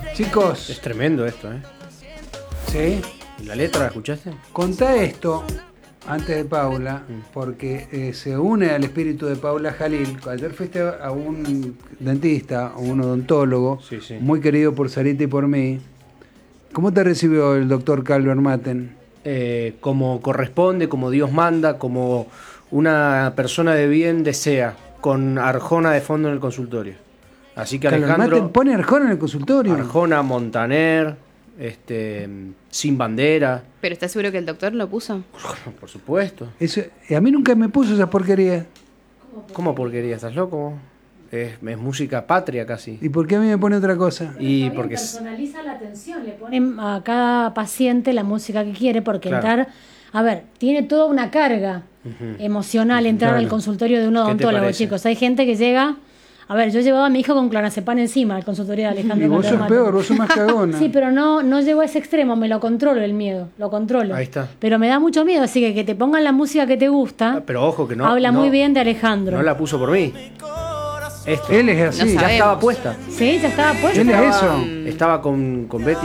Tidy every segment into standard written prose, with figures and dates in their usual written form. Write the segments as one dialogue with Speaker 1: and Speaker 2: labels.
Speaker 1: Chicos.
Speaker 2: Es tremendo esto, ¿eh?
Speaker 1: ¿Sí?
Speaker 2: ¿Y la letra la escuchaste?
Speaker 1: Contá esto antes de Paula, porque se une al espíritu de Paula Jalil. Ayer fuiste a un dentista, a un odontólogo,
Speaker 2: Sí, sí.
Speaker 1: muy querido por Sarita y por mí. ¿Cómo te recibió el doctor Calver Maten?
Speaker 2: Como corresponde, como Dios manda, como una persona de bien desea, con Arjona de fondo en el consultorio. Así que
Speaker 1: Calver
Speaker 2: Alejandro...
Speaker 1: Maten pone Arjona en el consultorio.
Speaker 2: Arjona, Montaner, Sin Bandera.
Speaker 3: ¿Pero estás seguro que el doctor lo puso?
Speaker 2: Por supuesto.
Speaker 1: Eso, a mí nunca me puso esa porquería.
Speaker 2: ¿Cómo porquería? ¿Estás loco? Es música patria casi.
Speaker 1: ¿Y por qué a mí me pone otra cosa?
Speaker 2: Y porque
Speaker 4: personaliza la atención, le ponen a cada paciente la música que quiere, porque
Speaker 2: Claro.
Speaker 4: entrar, a ver, tiene toda una carga emocional entrar
Speaker 1: Claro.
Speaker 4: al consultorio de un odontólogo,
Speaker 2: parece?
Speaker 4: chicos. Hay gente que llega, a ver, yo llevaba a mi hijo con clonazepam encima al consultorio de Alejandro
Speaker 1: Y vos
Speaker 4: Calver
Speaker 1: sos
Speaker 4: Maten.
Speaker 1: peor, vos sos más cagona.
Speaker 4: Sí, pero no llego a ese extremo, me lo controlo el miedo, lo controlo.
Speaker 2: Ahí está.
Speaker 4: Pero me da mucho miedo, así que te pongan la música que te gusta.
Speaker 2: Pero ojo que no.
Speaker 4: Habla
Speaker 2: no-
Speaker 4: muy bien de Alejandro.
Speaker 2: No la puso por mí. Esto.
Speaker 1: Él es así.
Speaker 3: No
Speaker 2: Ya
Speaker 3: sabemos.
Speaker 2: estaba puesta.
Speaker 4: Sí, ya estaba puesto.
Speaker 1: Él es
Speaker 2: Estaba-
Speaker 1: eso.
Speaker 2: Estaba con Betty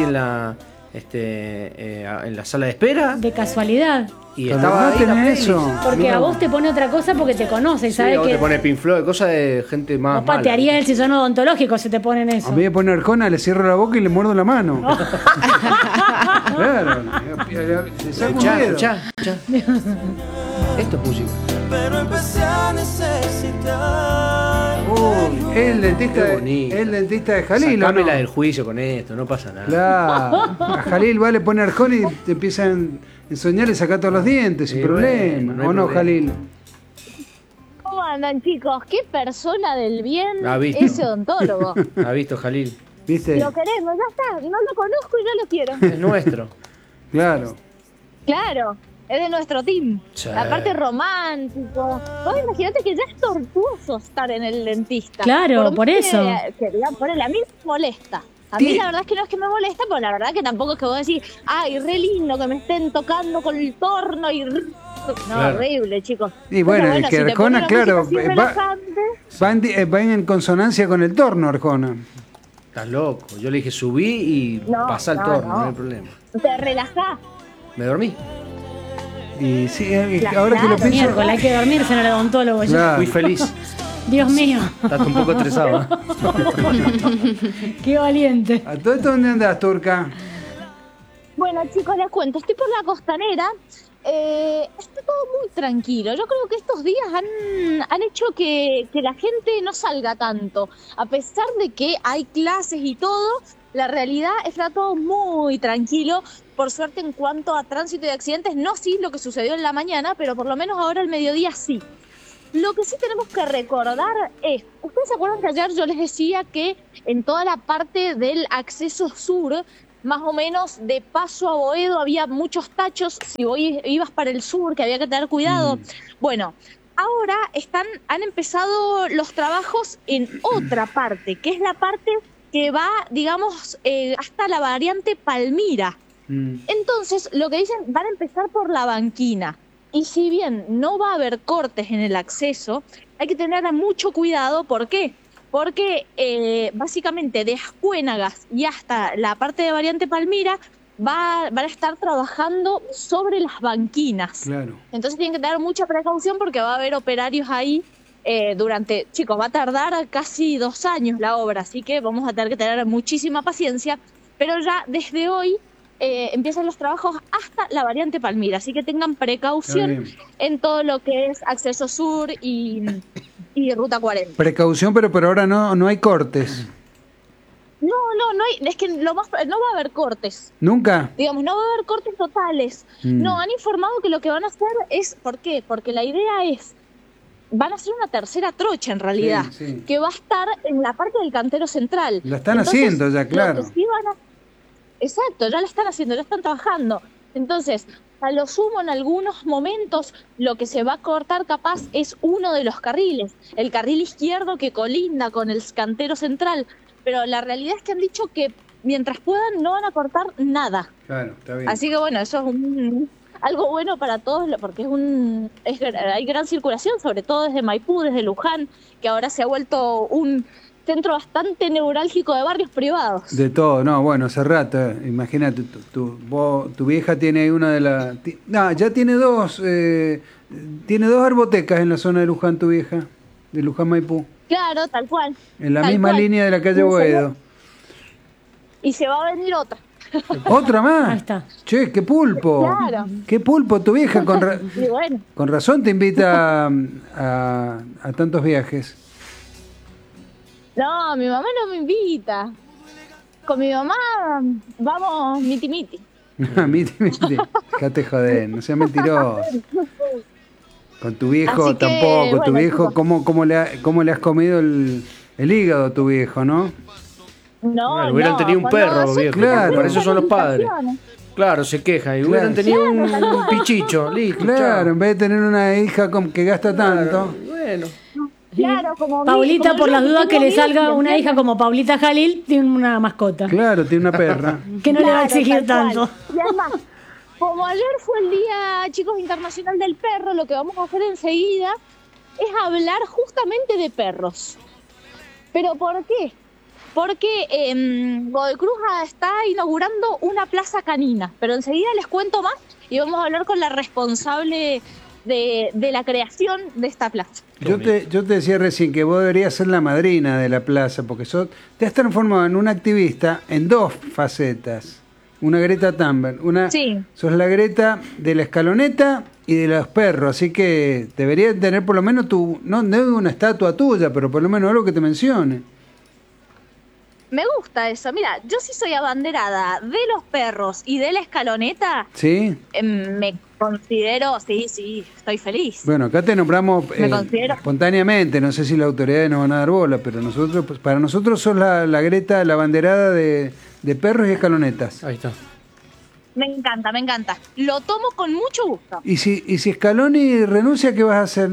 Speaker 2: en la sala de espera
Speaker 4: De casualidad.
Speaker 2: y
Speaker 1: Calver
Speaker 2: estaba ahí
Speaker 1: Maten
Speaker 2: la
Speaker 1: es
Speaker 2: peli.
Speaker 1: eso.
Speaker 4: Porque
Speaker 2: Mirá
Speaker 4: a
Speaker 2: vos.
Speaker 4: vos te pone otra cosa porque te conoce y
Speaker 2: Sí,
Speaker 4: sabe
Speaker 2: o
Speaker 4: que
Speaker 2: te pone Pink Floyd, cosas de gente más
Speaker 4: vos patearías el sillón odontológico si te ponen eso.
Speaker 1: A mí me pone Arjona, le cierro la boca y le muerdo la mano. Claro, le saco un
Speaker 2: Escuchá,
Speaker 1: dedo.
Speaker 2: escuchá. Esto es música.
Speaker 5: Pero empecé a necesitar.
Speaker 1: Uy, el dentista,
Speaker 2: Qué bonito.
Speaker 1: el dentista de Jalil, ¿o
Speaker 2: Sacámela
Speaker 1: no?
Speaker 2: del juicio con esto, no pasa nada.
Speaker 1: Claro. A Jalil va, le pone Arjona y te empiezan a ensoñar y sacar todos los dientes, sin
Speaker 2: Sí,
Speaker 1: problema.
Speaker 2: bueno, no hay
Speaker 1: ¿O no,
Speaker 2: problema.
Speaker 1: Jalil?
Speaker 6: ¿Cómo andan, chicos? ¿Qué persona del bien
Speaker 2: Ha visto.
Speaker 6: ese odontólogo?
Speaker 2: ¿Ha visto, Jalil?
Speaker 1: ¿Viste?
Speaker 6: Lo queremos, ya está. No lo conozco y no lo quiero.
Speaker 2: Es nuestro.
Speaker 1: Claro.
Speaker 6: Claro, es de nuestro team.
Speaker 2: Sí.
Speaker 6: Aparte romántico. Vos imaginate que ya es tortuoso estar en el dentista.
Speaker 4: Claro,
Speaker 6: más
Speaker 4: por eso.
Speaker 6: Que digan, ponele, a mí me molesta. A mí la verdad es que no es que me molesta, pero la verdad que tampoco es que vos decís, ay, re lindo que me estén tocando con el torno y... No,
Speaker 2: Claro.
Speaker 6: horrible, chicos.
Speaker 1: Y bueno,
Speaker 6: Pero
Speaker 1: es que
Speaker 6: si te
Speaker 1: Arjona,
Speaker 6: ponen una
Speaker 1: claro,
Speaker 6: música así relajante,
Speaker 1: va en consonancia con el torno, Arjona.
Speaker 2: Estás loco. Yo le dije subí y
Speaker 6: No,
Speaker 2: pasá el
Speaker 6: no,
Speaker 2: torno,
Speaker 6: no.
Speaker 2: no hay problema.
Speaker 6: te relajás.
Speaker 2: Me dormí.
Speaker 1: Y sí, y
Speaker 6: Claro,
Speaker 1: ahora que lo pienso.
Speaker 4: Miércoles, hay que dormirse en el odontólogo ya.
Speaker 1: Claro.
Speaker 2: Muy feliz.
Speaker 4: Dios mío,
Speaker 2: Estás un poco estresado. ¿Eh?
Speaker 4: qué valiente.
Speaker 1: ¿A todo esto dónde andás, Turca?
Speaker 6: Bueno, chicos, les cuento, estoy por la costanera. Está todo muy tranquilo. Yo creo que estos días han hecho que la gente no salga tanto. A pesar de que hay clases y todo, la realidad está todo muy tranquilo. Por suerte, en cuanto a tránsito y accidentes, no así lo que sucedió en la mañana, pero por lo menos ahora al mediodía sí. Lo que sí tenemos que recordar es, ¿ustedes se acuerdan que ayer yo les decía que en toda la parte del acceso sur, más o menos de paso a Boedo, había muchos tachos, si ibas para el sur, que había que tener cuidado? Bueno, ahora han empezado los trabajos en otra parte, que es la parte que va, digamos, hasta la variante Palmira. Entonces, lo que dicen, van a empezar por la banquina. Y si bien no va a haber cortes en el acceso, hay que tener mucho cuidado. ¿Por qué? Porque básicamente de Ascuénagas y hasta la parte de variante Palmira van a estar trabajando sobre las banquinas.
Speaker 1: Claro.
Speaker 6: Entonces tienen que tener mucha precaución porque va a haber operarios ahí chicos, va a tardar casi 2 años la obra, así que vamos a tener que tener muchísima paciencia, pero ya desde hoy empiezan los trabajos hasta la variante Palmira, así que tengan
Speaker 1: Está
Speaker 6: precaución
Speaker 1: bien.
Speaker 6: en todo lo que es acceso sur y ruta 40.
Speaker 1: Precaución, pero por ahora no hay cortes.
Speaker 6: No hay, es que no va a haber cortes.
Speaker 1: ¿Nunca?
Speaker 6: Digamos, no va a haber cortes totales. No, han informado que lo que van a hacer es, ¿por qué? Porque la idea es, van a hacer una tercera trocha en realidad,
Speaker 1: Sí, sí.
Speaker 6: que va a estar en la parte del cantero central.
Speaker 1: La están
Speaker 6: Entonces,
Speaker 1: haciendo ya,
Speaker 6: lo
Speaker 1: claro.
Speaker 6: que sí exacto, ya la están haciendo, ya están trabajando. Entonces, a lo sumo en algunos momentos, lo que se va a cortar capaz es uno de los carriles, el carril izquierdo que colinda con el cantero central. Pero la realidad es que han dicho que mientras puedan no van a cortar nada.
Speaker 1: Claro, está bien.
Speaker 6: Así que bueno, eso es algo bueno para todos, porque hay gran circulación, sobre todo desde Maipú, desde Luján, que ahora se ha vuelto un centro bastante neurálgico de barrios privados.
Speaker 1: De todo, no, bueno, hace rato, imagínate, tu vieja tiene ahí una de las... No, ya tiene dos arbotecas en la zona de Luján, tu vieja, de Luján Maipú.
Speaker 6: Claro, tal cual.
Speaker 1: En la
Speaker 6: Tal
Speaker 1: misma
Speaker 6: cual.
Speaker 1: línea de la calle Boedo.
Speaker 6: Y se va a venir otra.
Speaker 1: ¿Otra más?
Speaker 4: Ahí está.
Speaker 1: Che, qué pulpo.
Speaker 6: Claro.
Speaker 1: Qué pulpo tu vieja,
Speaker 6: Y bueno,
Speaker 1: con razón te invita a tantos viajes.
Speaker 6: no, mi mamá no me invita. Con mi mamá vamos miti.
Speaker 1: Miti. Dejate joder, no seas mentiroso. Con tu viejo
Speaker 6: Así que,
Speaker 1: tampoco. Tu
Speaker 6: bueno,
Speaker 1: viejo,
Speaker 6: chicos.
Speaker 1: ¿cómo le has comido el hígado a tu viejo, no?
Speaker 6: No,
Speaker 2: Bueno, hubieran
Speaker 6: no,
Speaker 2: tenido un
Speaker 6: cuando
Speaker 2: perro,
Speaker 6: soy-
Speaker 2: viejo.
Speaker 1: Claro.
Speaker 2: Para eso son los padres. Claro, se quejan. Y hubieran tenido un pichicho, listo.
Speaker 1: Claro,
Speaker 2: chao.
Speaker 1: en vez de tener una hija que gasta tanto.
Speaker 2: Bueno.
Speaker 6: Claro, como
Speaker 4: Paulita,
Speaker 6: como
Speaker 4: por
Speaker 6: yo
Speaker 4: las dudas que
Speaker 6: tengo
Speaker 4: le
Speaker 6: hijos,
Speaker 4: salga una
Speaker 6: ¿entiendes?
Speaker 4: hija como Paulita Jalil, tiene una mascota.
Speaker 1: Claro, tiene una perra.
Speaker 4: Que no le va a
Speaker 6: Claro,
Speaker 4: exigir
Speaker 6: tal cual.
Speaker 4: tanto.
Speaker 6: Y además, como ayer fue el Día, chicos, Internacional del Perro, lo que vamos a hacer enseguida es hablar justamente de perros. ¿Pero por qué? Porque Godoy Cruz está inaugurando una plaza canina, pero enseguida les cuento más y vamos a hablar con la responsable de la creación de esta plaza.
Speaker 1: Yo te decía recién que vos deberías ser la madrina de la plaza, porque te has transformado en una activista en dos facetas. Una Greta Thunberg.
Speaker 6: Sí.
Speaker 1: Sos la Greta de la escaloneta y de los perros, así que deberías tener por lo menos no una estatua tuya, pero por lo menos algo que te mencione.
Speaker 6: Me gusta eso. Mira, yo sí soy abanderada de los perros y de la escaloneta.
Speaker 1: ¿Sí?
Speaker 6: Me considero, sí, estoy feliz.
Speaker 1: Bueno, acá te nombramos
Speaker 6: Me considero.
Speaker 1: espontáneamente, no sé si las autoridades nos van a dar bola, pero para nosotros sos la Greta, la abanderada de perros y escalonetas.
Speaker 2: Ahí está.
Speaker 6: Me encanta. Lo tomo con mucho gusto.
Speaker 1: ¿Y si Scaloni renuncia, qué vas a hacer?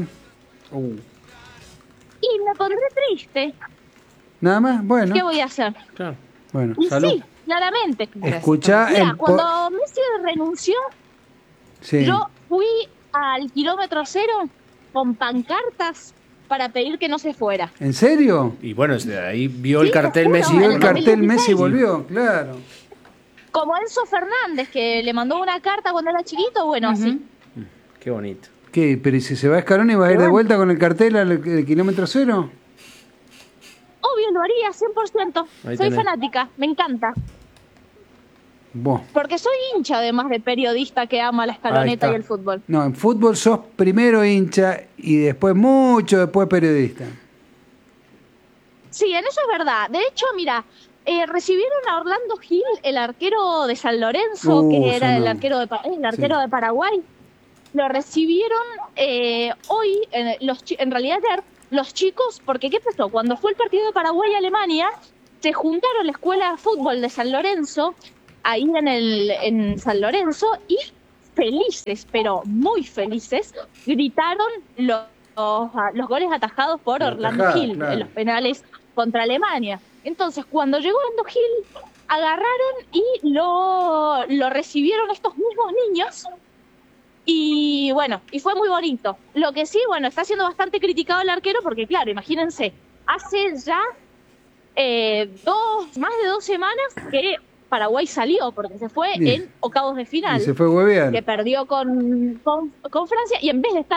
Speaker 6: Y me pondré triste.
Speaker 1: ¿Nada más? Bueno.
Speaker 6: ¿Qué voy a hacer?
Speaker 2: Claro.
Speaker 1: Bueno.
Speaker 6: Y
Speaker 2: Salud.
Speaker 6: sí, claramente.
Speaker 1: Escuchá
Speaker 6: Mira, cuando Messi renunció,
Speaker 1: Sí.
Speaker 6: yo fui al kilómetro cero con pancartas para pedir que no se fuera.
Speaker 1: ¿En serio?
Speaker 2: Y bueno, desde ahí vio el
Speaker 6: Sí,
Speaker 2: cartel
Speaker 6: te juro.
Speaker 2: Messi.
Speaker 1: Vio el
Speaker 6: Bueno,
Speaker 1: cartel
Speaker 6: 2016.
Speaker 1: Messi y volvió, claro.
Speaker 6: Como Enzo Fernández, que le mandó una carta cuando era chiquito, bueno, así.
Speaker 2: Qué bonito.
Speaker 1: ¿Qué? ¿Pero y si se va a Scaloni vas a ir de vuelta con el cartel al kilómetro cero?
Speaker 6: Obvio, lo haría, 100%.
Speaker 2: Ahí
Speaker 6: Soy
Speaker 2: tenés.
Speaker 6: fanática, me encanta.
Speaker 1: Vos.
Speaker 6: Porque soy hincha, además de periodista que ama la
Speaker 2: Ahí
Speaker 6: escaloneta
Speaker 2: está.
Speaker 6: y el fútbol.
Speaker 1: No, en fútbol sos primero hincha y después, mucho después periodista.
Speaker 6: Sí, en eso es verdad. De hecho, mira, recibieron a Orlando Gil, el arquero de San Lorenzo, que era el
Speaker 1: sonó.
Speaker 6: arquero
Speaker 1: Sí.
Speaker 6: de Paraguay. Lo recibieron hoy, en realidad ayer, los chicos, porque ¿qué pasó? Cuando fue el partido de Paraguay-Alemania, se juntaron la escuela de fútbol de San Lorenzo, ahí en San Lorenzo, y felices, pero muy felices, gritaron los goles atajados por
Speaker 1: Los
Speaker 6: Orlando
Speaker 1: atajados,
Speaker 6: Gil
Speaker 1: claro.
Speaker 6: en los penales contra Alemania. Entonces, cuando llegó Orlando Gil, agarraron y lo recibieron estos mismos niños. Y bueno, y fue muy bonito. Lo que sí, bueno, está siendo bastante criticado el arquero porque, claro, imagínense, hace ya más de 2 semanas que Paraguay salió, porque se fue
Speaker 1: Bien.
Speaker 6: en octavos de final,
Speaker 1: Y se fue a huevear.
Speaker 6: que perdió con Francia, y en vez de estar